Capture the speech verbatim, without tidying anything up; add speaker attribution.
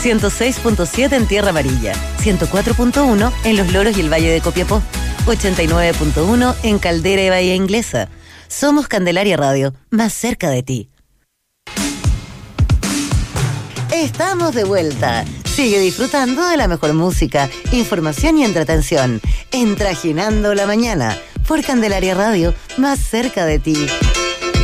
Speaker 1: ciento seis punto siete en Tierra Amarilla, ciento cuatro punto uno en Los Loros y el Valle de Copiapó, ochenta y nueve punto uno en Caldera y Bahía Inglesa. Somos Candelaria Radio, más cerca de ti. Estamos de vuelta. Sigue disfrutando de la mejor música, información y entretención en Trajinando la Mañana por Candelaria Radio, más cerca de ti.